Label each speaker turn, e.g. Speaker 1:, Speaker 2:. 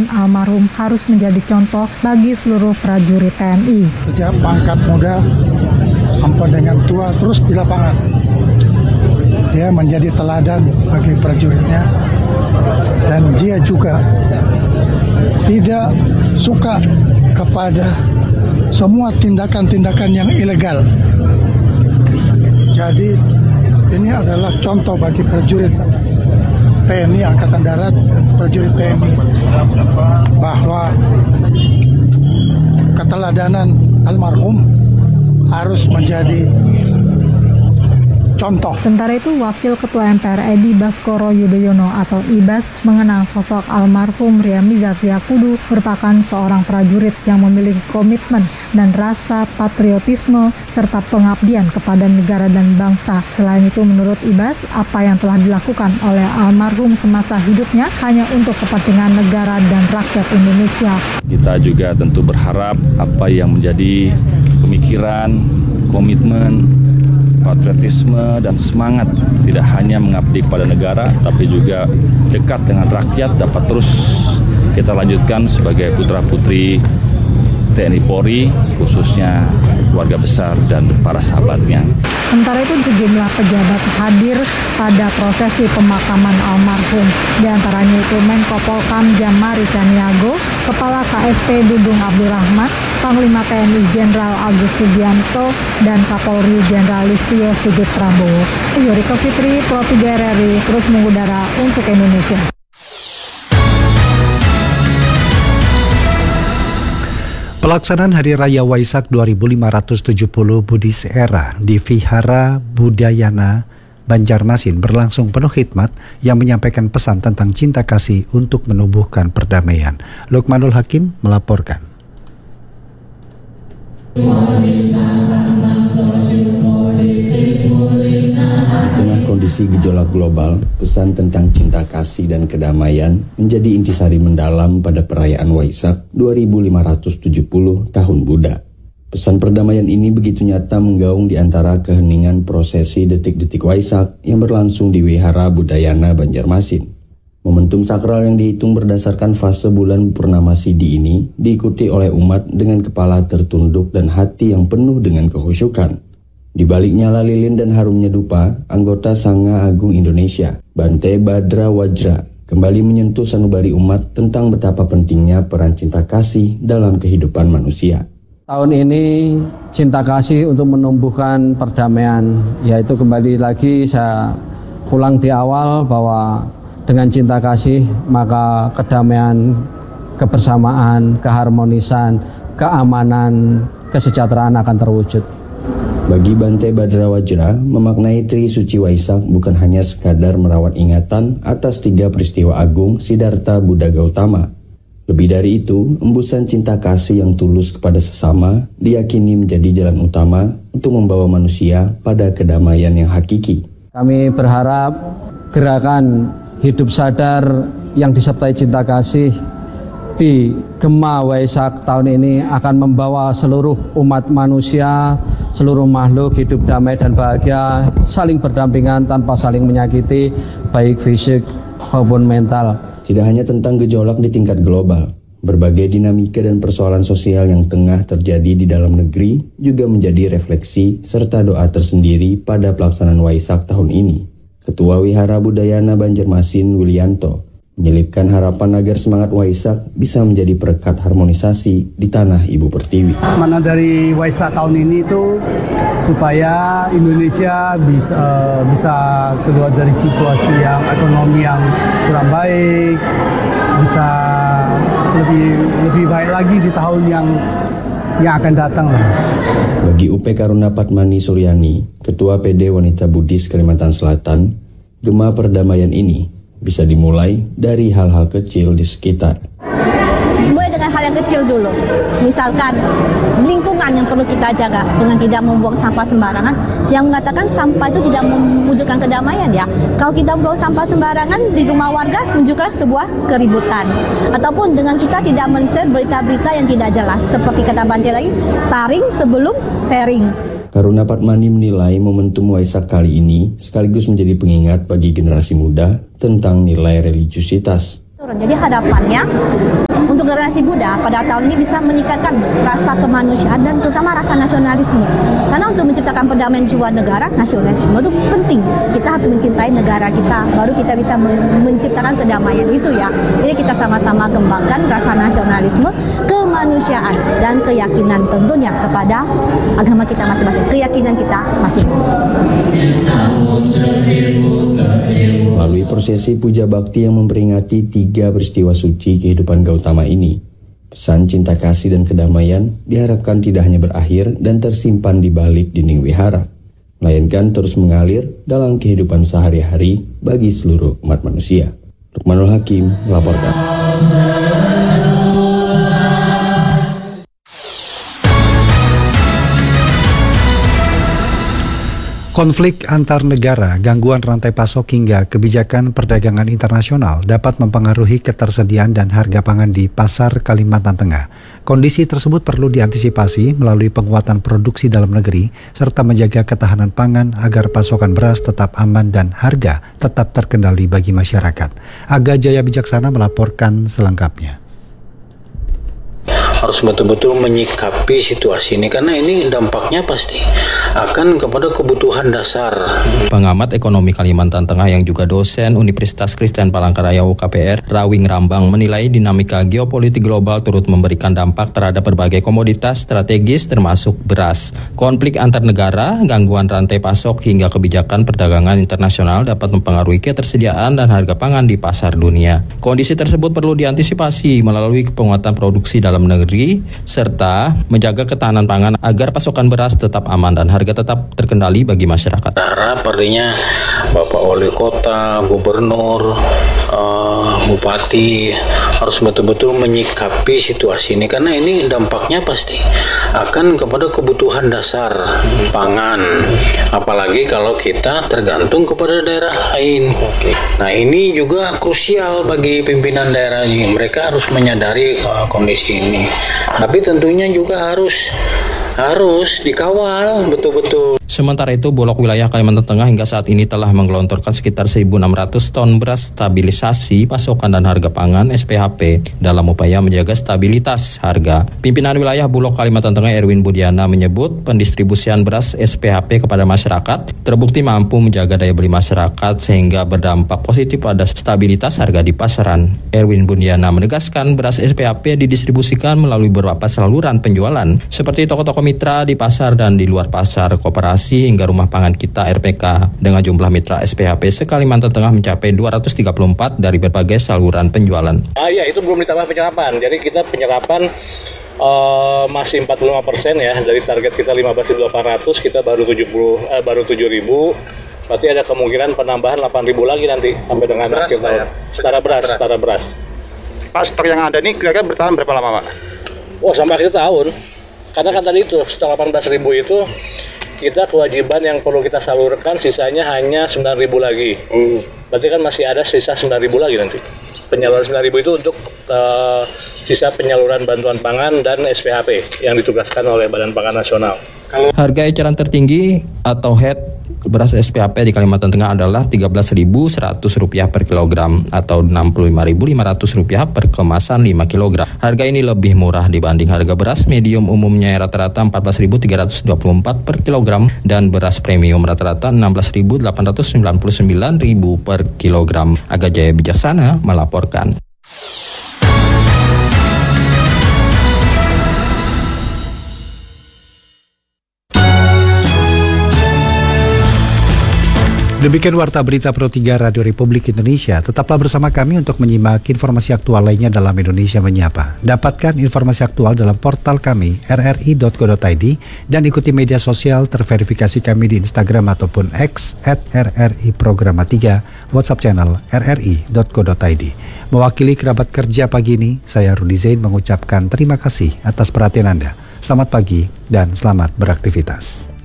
Speaker 1: almarhum harus menjadi contoh bagi seluruh prajurit TNI.
Speaker 2: Sejak pangkat muda sampai dengan tua terus di lapangan. Dia menjadi teladan bagi prajuritnya dan dia juga tidak suka kepada semua tindakan-tindakan yang ilegal. Jadi ini adalah contoh bagi prajurit TNI Angkatan Darat dan prajurit TNI bahwa keteladanan almarhum harus menjadi contoh.
Speaker 1: Sementara itu, Wakil Ketua MPR Edi Baskoro Yudhoyono atau Ibas mengenang sosok almarhum Riamiza Triakudu merupakan seorang prajurit yang memiliki komitmen dan rasa patriotisme serta pengabdian kepada negara dan bangsa. Selain itu, menurut Ibas, apa yang telah dilakukan oleh almarhum semasa hidupnya hanya untuk kepentingan negara dan rakyat Indonesia.
Speaker 3: Kita juga tentu berharap apa yang menjadi pemikiran, komitmen, patriotisme dan semangat tidak hanya mengabdi kepada negara tapi juga dekat dengan rakyat dapat terus kita lanjutkan sebagai putra-putri TNI Polri, khususnya keluarga besar dan para sahabatnya.
Speaker 1: Sementara itu, sejumlah pejabat hadir pada prosesi pemakaman almarhum. Di antaranya itu Menko Polkam Jamari Caniago, Kepala KSP Dudung Abdurrahman, Panglima TNI Jenderal Agus Subianto, dan Kapolri Jenderal Listio Sigit Prabowo. Yuriko Fitri, Pro 3 RRI, terus mengudara untuk Indonesia.
Speaker 4: Pelaksanaan Hari Raya Waisak 2570 Buddhis Era di Vihara Budayana Banjarmasin berlangsung penuh hikmat yang menyampaikan pesan tentang cinta kasih untuk menumbuhkan perdamaian. Lukmanul Hakim melaporkan.
Speaker 5: Di tengah kondisi gejolak global, pesan tentang cinta kasih dan kedamaian menjadi intisari mendalam pada perayaan Waisak 2570 Tahun Buddha. Pesan perdamaian ini begitu nyata menggaung di antara keheningan prosesi detik-detik Waisak yang berlangsung di Wihara Budayana Banjarmasin. Momentum sakral yang dihitung berdasarkan fase bulan purnama Sidhi ini diikuti oleh umat dengan kepala tertunduk dan hati yang penuh dengan kehusyukan. Di balik nyala lilin dan harumnya dupa, anggota Sangha Agung Indonesia, Bante Badra Wajra, kembali menyentuh sanubari umat tentang betapa pentingnya peran cinta kasih dalam kehidupan manusia.
Speaker 6: Tahun ini cinta kasih untuk menumbuhkan perdamaian, yaitu kembali lagi saya ulang di awal bahwa dengan cinta kasih maka kedamaian, kebersamaan, keharmonisan, keamanan, kesejahteraan akan terwujud.
Speaker 5: Bagi Bante Badra Wajra, memaknai Tri Suci Waisak bukan hanya sekadar merawat ingatan atas 3 peristiwa agung Siddhartha Buddha Gautama. Lebih dari itu, embusan cinta kasih yang tulus kepada sesama diyakini menjadi jalan utama untuk membawa manusia pada kedamaian yang hakiki.
Speaker 6: Kami berharap gerakan hidup sadar yang disertai cinta kasih di Gema Waisak tahun ini akan membawa seluruh umat manusia, seluruh makhluk hidup damai dan bahagia, saling berdampingan tanpa saling menyakiti, baik fisik maupun mental.
Speaker 5: Tidak hanya tentang gejolak di tingkat global, berbagai dinamika dan persoalan sosial yang tengah terjadi di dalam negeri juga menjadi refleksi serta doa tersendiri pada pelaksanaan Waisak tahun ini. Ketua Wihara Budayana Banjarmasin Willianto menyelipkan harapan agar semangat Waisak bisa menjadi perekat harmonisasi di tanah Ibu Pertiwi.
Speaker 7: Mana dari Waisak tahun ini itu supaya Indonesia bisa keluar dari situasi yang ekonomi yang kurang baik, bisa lebih baik lagi di tahun yang akan datang lah.
Speaker 5: Bagi UP Karuna Padmani Suryani, Ketua PD Wanita Buddhis Kalimantan Selatan, Gema perdamaian ini bisa dimulai dari hal-hal kecil di sekitar.
Speaker 8: Mulai dengan hal yang kecil dulu. Misalkan lingkungan yang perlu kita jaga dengan tidak membuang sampah sembarangan. Jangan mengatakan sampah itu tidak mewujudkan kedamaian ya. Kalau kita membuang sampah sembarangan di rumah warga menunjukkan sebuah keributan. Ataupun dengan kita tidak men-share berita-berita yang tidak jelas. Seperti kata Bante lagi, saring sebelum sharing.
Speaker 5: Karuna Padmani menilai momentum Waisak kali ini sekaligus menjadi pengingat bagi generasi muda tentang nilai religiusitas.
Speaker 8: Jadi hadapannya generasi muda pada tahun ini bisa meningkatkan rasa kemanusiaan dan terutama rasa nasionalisme. Karena untuk menciptakan perdamaian sebuah negara, nasionalisme itu penting. Kita harus mencintai negara kita, baru kita bisa menciptakan kedamaian itu ya. Jadi kita sama-sama kembangkan rasa nasionalisme, kemanusiaan, dan keyakinan tentunya kepada agama kita masing-masing, keyakinan kita masing-masing.
Speaker 5: Melalui prosesi puja bakti yang memperingati 3 peristiwa suci kehidupan Gautama ini, pesan cinta kasih dan kedamaian diharapkan tidak hanya berakhir dan tersimpan di balik dinding wihara, melainkan terus mengalir dalam kehidupan sehari-hari bagi seluruh umat manusia. Lukmanul Hakim melaporkan.
Speaker 4: Konflik antar negara, gangguan rantai pasok hingga kebijakan perdagangan internasional dapat mempengaruhi ketersediaan dan harga pangan di pasar Kalimantan Tengah. Kondisi tersebut perlu diantisipasi melalui penguatan produksi dalam negeri serta menjaga ketahanan pangan agar pasokan beras tetap aman dan harga tetap terkendali bagi masyarakat. Aga Jaya Bijaksana melaporkan selengkapnya.
Speaker 9: Harus betul-betul menyikapi situasi ini karena ini dampaknya pasti akan kepada kebutuhan dasar.
Speaker 10: Pengamat ekonomi Kalimantan Tengah yang juga dosen Universitas Kristen Palangkaraya UKPR, Rawing Rambang, menilai dinamika geopolitik global turut memberikan dampak terhadap berbagai komoditas strategis termasuk beras. Konflik antar negara, gangguan rantai pasok hingga kebijakan perdagangan internasional dapat mempengaruhi ketersediaan dan harga pangan di pasar dunia. Kondisi tersebut perlu diantisipasi melalui penguatan produksi dalam negeri serta menjaga ketahanan pangan agar pasokan beras tetap aman dan harga tetap terkendali bagi masyarakat.
Speaker 9: Harap artinya Bapak Wali Kota, Gubernur, Bupati harus betul-betul menyikapi situasi ini karena ini dampaknya pasti akan kepada kebutuhan dasar pangan, apalagi kalau kita tergantung kepada daerah lain. Nah ini juga krusial bagi pimpinan daerah ini, mereka harus menyadari kondisi ini. Tapi tentunya juga harus dikawal betul-betul.
Speaker 10: Sementara itu, Bulog Wilayah Kalimantan Tengah hingga saat ini telah menggelontorkan sekitar 1.600 ton beras stabilisasi pasokan dan harga pangan SPHP dalam upaya menjaga stabilitas harga. Pimpinan wilayah Bulog Kalimantan Tengah Erwin Budiana menyebut pendistribusian beras SPHP kepada masyarakat terbukti mampu menjaga daya beli masyarakat sehingga berdampak positif pada stabilitas harga di pasaran. Erwin Budiana menegaskan beras SPHP didistribusikan melalui beberapa saluran penjualan seperti toko-toko mitra di pasar dan di luar pasar, koperasi hingga rumah pangan kita RPK dengan jumlah mitra SPHP se-Kalimantan Tengah mencapai 234 dari berbagai saluran penjualan.
Speaker 9: Ya itu belum ditambah penyerapan. Jadi kita penyerapan masih 45% ya dari target kita 15.800, kita baru 7.000. Berarti ada kemungkinan penambahan 8.000 lagi nanti sampai dengan akhir tahun. Setara beras.
Speaker 11: Pak, stok yang ada ini kira-kira bertahan berapa lama, Pak?
Speaker 9: Oh, sampai akhir tahun. Karena kan tadi itu setelah 18.000 itu kita kewajiban yang perlu kita salurkan sisanya hanya 9.000 lagi. Berarti kan masih ada sisa 9.000 lagi nanti. Penyaluran 9.000 itu untuk sisa penyaluran bantuan pangan dan SPHP yang ditugaskan oleh Badan Pangan Nasional.
Speaker 10: Harga eceran tertinggi atau HET beras SPHP di Kalimantan Tengah adalah Rp13.100 per kilogram atau Rp65.500 per kemasan 5 kg. Harga ini lebih murah dibanding harga beras medium umumnya rata-rata Rp14.324 per kilogram dan beras premium rata-rata Rp16.899 per kilogram. Aga Jaya Bijaksana melaporkan.
Speaker 4: Demikian Warta Berita Pro 3 Radio Republik Indonesia. Tetaplah bersama kami untuk menyimak informasi aktual lainnya dalam Indonesia Menyapa. Dapatkan informasi aktual dalam portal kami rri.co.id dan ikuti media sosial terverifikasi kami di Instagram ataupun X @RRI-Programa 3, WhatsApp channel rri.co.id. Mewakili kerabat kerja pagi ini, saya Rudi Zain mengucapkan terima kasih atas perhatian Anda. Selamat pagi dan selamat beraktivitas.